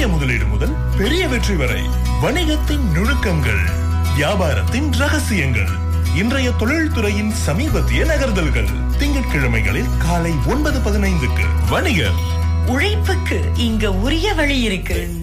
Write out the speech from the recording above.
சிறிய முதலீடு முதல் பெரிய வெற்றி வரை வணிகத்தின் நுணுக்கங்கள், வியாபாரத்தின் ரகசியங்கள், இன்றைய தொழில்துறையின் சமீபத்திய நகர்தல்கள். திங்கட்கிழமைகளில் காலை 9:15 வணிகர். உழைப்புக்கு இங்க உரிய வழி இருக்கு.